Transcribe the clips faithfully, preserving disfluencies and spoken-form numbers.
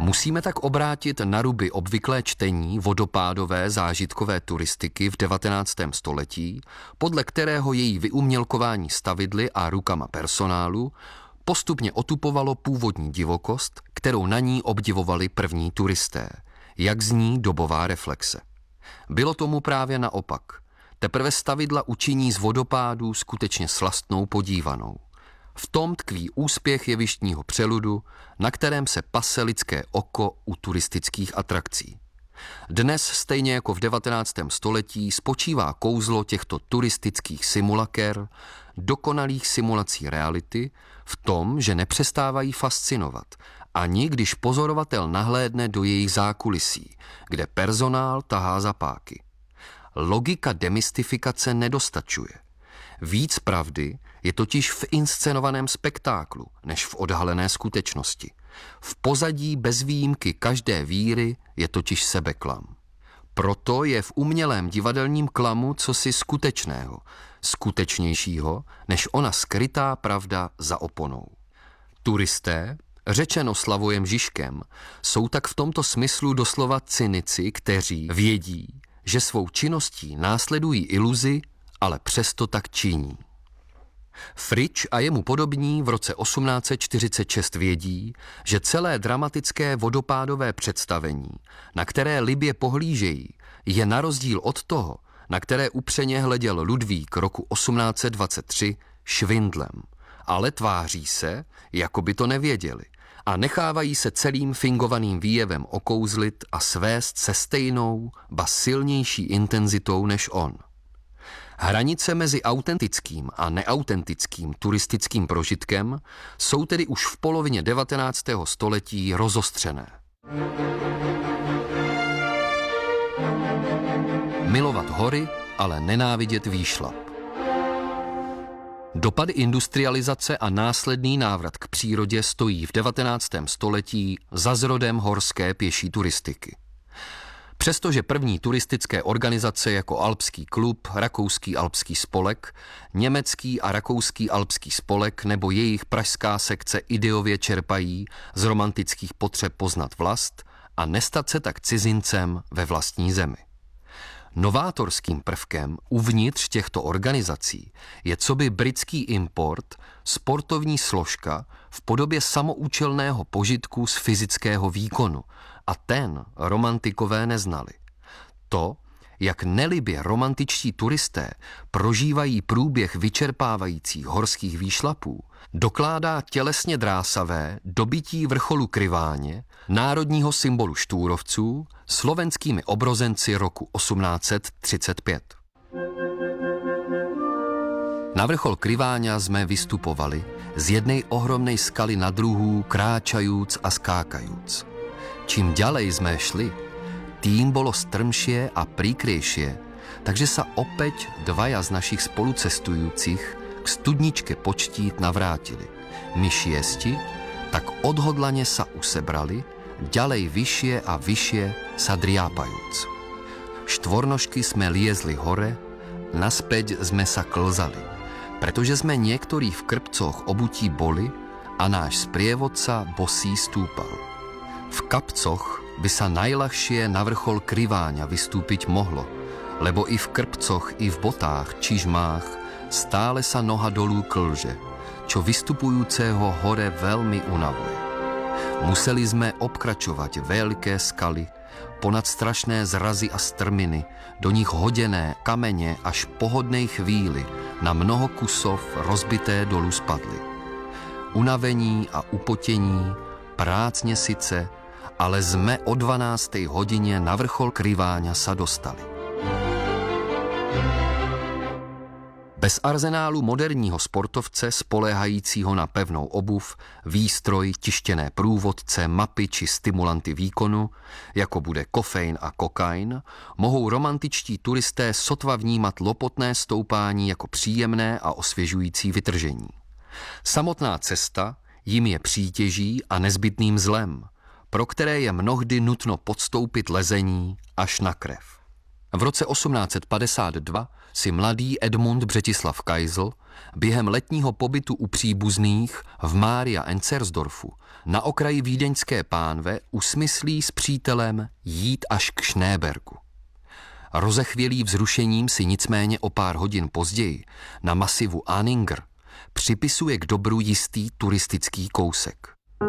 Musíme tak obrátit na ruby obvyklé čtení vodopádové zážitkové turistiky v devatenáctém století, podle kterého její vyumělkování stavidly a rukama personálu postupně otupovalo původní divokost, kterou na ní obdivovali první turisté. Jak zní dobová reflexe. Bylo tomu právě naopak. Teprve stavidla učiní z vodopádů skutečně slastnou podívanou. V tom tkví úspěch jevištního přeludu, na kterém se pase lidské oko u turistických atrakcí. Dnes, stejně jako v devatenáctém století, spočívá kouzlo těchto turistických simulakér, dokonalých simulací reality, v tom, že nepřestávají fascinovat, ani když pozorovatel nahlédne do jejich zákulisí, kde personál tahá za páky. Logika demystifikace nedostačuje. Víc pravdy je totiž v inscenovaném spektáklu, než v odhalené skutečnosti. V pozadí bez výjimky každé víry je totiž sebeklam. Proto je v umělém divadelním klamu cosi skutečného, skutečnějšího, než ona skrytá pravda za oponou. Turisté, řečeno Slavojem Žižkem, jsou tak v tomto smyslu doslova cynici, kteří vědí, že svou činností následují iluzi, ale přesto tak činí. Fritsch a jemu podobní v roce osmnáct set čtyřicet šest vědí, že celé dramatické vodopádové představení, na které libě pohlížejí, je na rozdíl od toho, na které upřeně hleděl Ludvík roku osmnáct set dvacet tři, švindlem, ale tváří se, jako by to nevěděli, a nechávají se celým fingovaným výjevem okouzlit a svést se stejnou, ba silnější intenzitou než on. Hranice mezi autentickým a neautentickým turistickým prožitkem jsou tedy už v polovině devatenáctého století rozostřené. Milovat hory, ale nenávidět výšlap. Dopady industrializace a následný návrat k přírodě stojí v devatenáctém století za zrodem horské pěší turistiky. Přestože první turistické organizace jako Alpský klub, Rakouský alpský spolek, Německý a Rakouský alpský spolek nebo jejich pražská sekce ideově čerpají z romantických potřeb poznat vlast a nestat se tak cizincem ve vlastní zemi. Novátorským prvkem uvnitř těchto organizací je coby britský import, sportovní složka v podobě samoúčelného požitku z fyzického výkonu, a ten romantikové neznali. To, jak nelibě romantičtí turisté prožívají průběh vyčerpávajících horských výšlapů, dokládá tělesně drásavé dobytí vrcholu Kryváně, národního symbolu štúrovců, slovenskými obrozenci roku osmnáct set třicet pět. Na vrchol Kryváňa jsme vystupovali z jednej ohromnej skaly na druhú, kráčajúc a skákajúc. Čím ďalej sme šli, tým bolo strmšie a príkrejšie, takže sa opäť dvaja z našich spolucestujúcich k studničke počtít navrátili. My šiesti tak odhodlane sa usebrali, ďalej vyššie a vyššie sa driápajúc. Štvornožky sme liezli hore, naspäť sme sa klzali, pretože sme niektorí v krpcoch obutí boli a náš sprievodca bosý stúpal. V kapcoch by sa najľahšie na vrchol Kryváňa vystúpiť mohlo, lebo i v krpcoch, i v botách, čižmách stále sa noha dolů klže, čo vystupujúceho hore veľmi unavuje. Museli sme obkračovať veľké skaly, ponad strašné zrazy a strminy, do nich hodené kamene až po hodnej chvíli na mnoho kusov rozbité dolů spadly. Unavení a upotení, prácne sice, ale sme o dvanástej hodine na vrchol Kryváňa sa dostali. Bez arzenálu moderního sportovce, spoléhajícího na pevnou obuv, výstroj, tištěné průvodce, mapy či stimulanty výkonu, jako bude kofein a kokain, mohou romantičtí turisté sotva vnímat lopotné stoupání jako příjemné a osvěžující vytržení. Samotná cesta jim je přítěží a nezbytným zlem, pro které je mnohdy nutno podstoupit lezení až na krev. V roce osmnáct set padesát dva si mladý Edmund Břetislav Keisel během letního pobytu u příbuzných v Mária Enzersdorfu na okraji vídeňské pánve usmyslí s přítelem jít až k Schneebergu. Rozechvělý vzrušením si nicméně o pár hodin později na masivu Aninger připisuje k dobru jistý turistický kousek.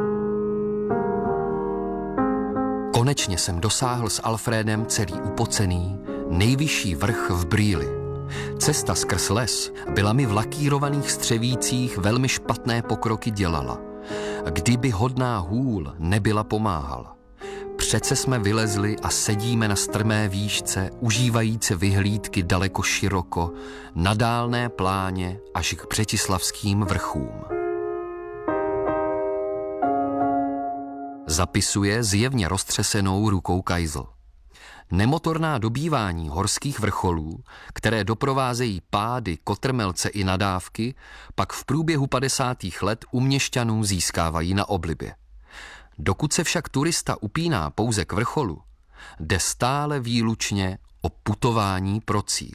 Konečně jsem dosáhl s Alfrédem celý upocený, nejvyšší vrch v brýli. Cesta skrz les byla mi v lakírovaných střevících velmi špatné pokroky dělala. Kdyby hodná hůl nebyla pomáhala. Přece jsme vylezli a sedíme na strmé výšce, užívajíce vyhlídky daleko široko, na dálné pláně až k břetislavským vrchům. Zapisuje zjevně roztřesenou rukou Keisel. Nemotorná dobývání horských vrcholů, které doprovázejí pády, kotrmelce i nadávky, pak v průběhu padesátých let u měšťanů získávají na oblibě. Dokud se však turista upíná pouze k vrcholu, jde stále výlučně o putování pro cíl.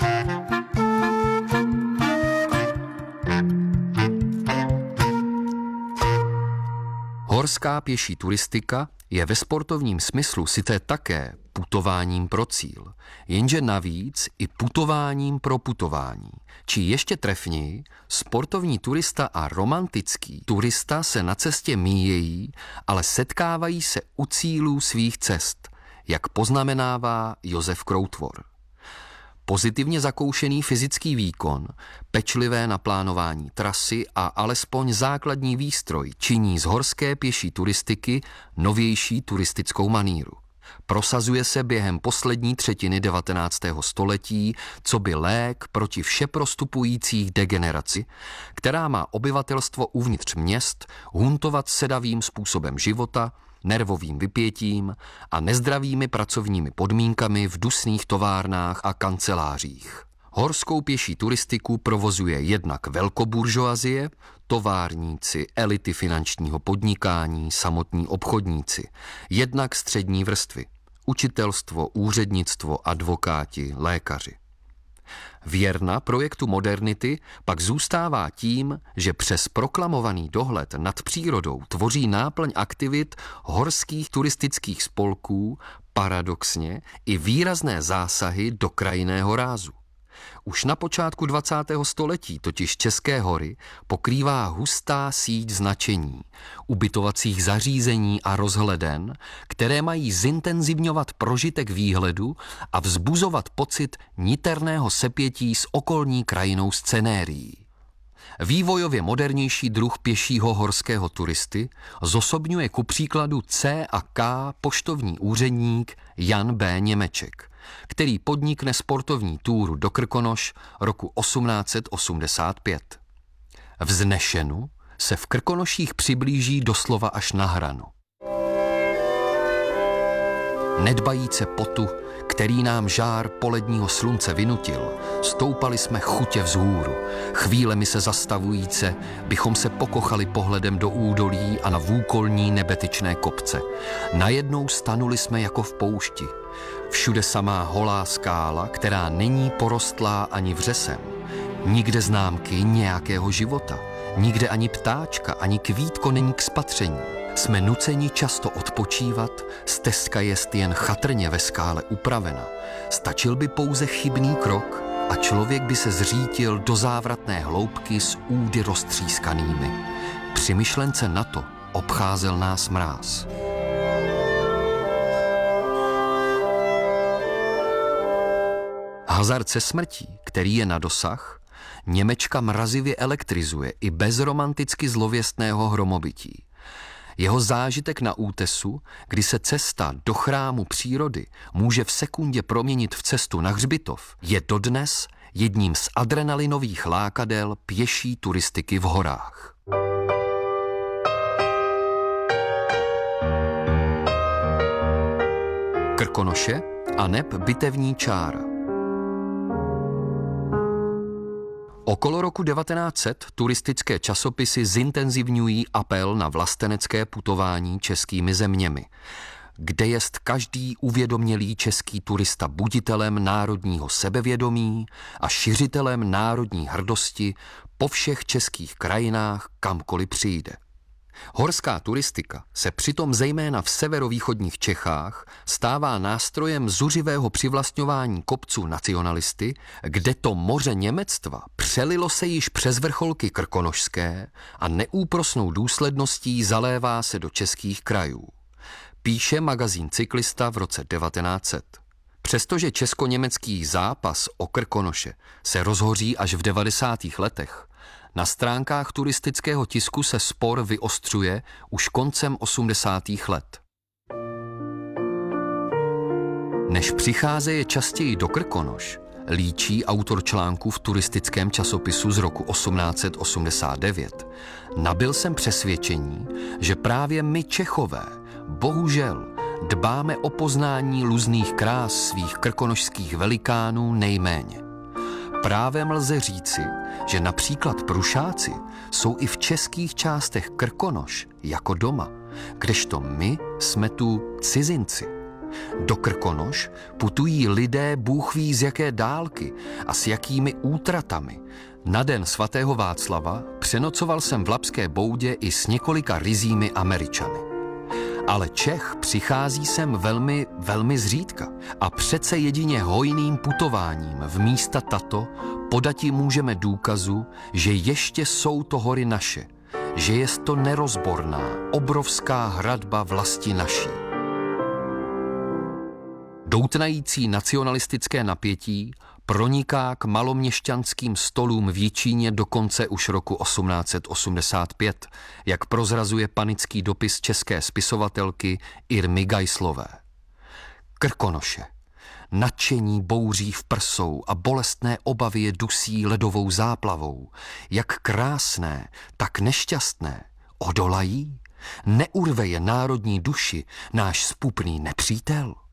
Horská pěší turistika je ve sportovním smyslu sice také putováním pro cíl, jenže navíc i putováním pro putování. Či ještě trefněji, sportovní turista a romantický turista se na cestě míjejí, ale setkávají se u cílů svých cest, jak poznamenává Josef Krautvor. Pozitivně zakoušený fyzický výkon, pečlivé naplánování trasy a alespoň základní výstroj činí z horské pěší turistiky novější turistickou maníru. Prosazuje se během poslední třetiny devatenáctého století coby lék proti všeprostupující degeneraci, která má obyvatelstvo uvnitř měst huntovat sedavým způsobem života, nervovým vypětím a nezdravými pracovními podmínkami v dusných továrnách a kancelářích. Horskou pěší turistiku provozuje jednak velkoburžoazie, továrníci, elity finančního podnikání, samotní obchodníci, jednak střední vrstvy, učitelstvo, úřednictvo, advokáti, lékaři. Věrna projektu modernity pak zůstává tím, že přes proklamovaný dohled nad přírodou tvoří náplň aktivit horských turistických spolků paradoxně i výrazné zásahy do krajinného rázu. Už na počátku dvacátého století totiž České hory pokrývá hustá síť značení, ubytovacích zařízení a rozhleden, které mají zintenzivňovat prožitek výhledu a vzbuzovat pocit niterného sepětí s okolní krajinou scenérií. Vývojově modernější druh pěšího horského turisty zosobňuje ku příkladu C a K poštovní úředník Jan B. Němeček, který podnikne sportovní túru do Krkonoš roku osmnáct set osmdesát pět. Vznešenu se v Krkonoších přiblíží doslova až na hranu. Nedbajíce potu, který nám žár poledního slunce vynutil, stoupali jsme chutě vzhůru. Chvílemi se zastavujíce bychom se pokochali pohledem do údolí a na vůkolní nebetyčné kopce. Najednou stanuli jsme jako v poušti. Všude samá holá skála, která není porostlá ani vřesem. Nikde známky nějakého života. Nikde ani ptáčka, ani kvítko není k spatření. Jsme nuceni často odpočívat, stezka jest jen chatrně ve skále upravena. Stačil by pouze chybný krok a člověk by se zřítil do závratné hloubky s údy roztřískanými. Při myšlence na to obcházel nás mráz. Hazard se smrtí, který je na dosah, Němečka mrazivě elektrizuje i bez romanticky zlověstného hromobytí. Jeho zážitek na útesu, kdy se cesta do chrámu přírody může v sekundě proměnit v cestu na hřbitov, je dodnes jedním z adrenalinových lákadel pěší turistiky v horách. Krkonoše aneb bitevní čára. Okolo roku devatenáct set turistické časopisy zintenzivňují apel na vlastenecké putování českými zeměmi. kde jest každý uvědomělý český turista buditelem národního sebevědomí a šiřitelem národní hrdosti po všech českých krajinách, kamkoliv přijde. Horská turistika se přitom zejména v severovýchodních Čechách stává nástrojem zuřivého přivlastňování kopců nacionalisty, kde to moře němectva přelilo se již přes vrcholky krkonošské a neúprosnou důsledností zalévá se do českých krajů. Píše magazín Cyklista v roce devatenáct set. Přestože česko-německý zápas o Krkonoše se rozhoří až v devadesátých letech, na stránkách turistického tisku se spor vyostřuje už koncem osmdesátých let. Než přicházeje častěji do Krkonoš, líčí autor článku v turistickém časopisu z roku osmnáct set osmdesát devět, nabyl jsem přesvědčení, že právě my Čechové, bohužel, dbáme o poznání luzných krás svých krkonošských velikánů nejméně. Právem lze říci, že například Prušáci jsou i v českých částech Krkonoš jako doma, kdežto my jsme tu cizinci. Do Krkonoš putují lidé bůh ví z jaké dálky a s jakými útratami. Na den svatého Václava přenocoval jsem v Labské Boudě i s několika ryzími Američany. Ale Čech přichází sem velmi, velmi zřídka a přece jedině hojným putováním v místa tato podati můžeme důkazu, že ještě jsou to hory naše, že jest to nerozborná, obrovská hradba vlasti naší. Doutnající nacionalistické napětí proniká k maloměšťanským stolům v Jičíně dokonce už roku osmnáct set osmdesát pět, jak prozrazuje panický dopis české spisovatelky Irmy Geislové. Krkonoše. Nadšení bouří v prsou a bolestné obavy je dusí ledovou záplavou. Jak krásné, tak nešťastné. Odolají? Neurve je národní duši náš spupný nepřítel?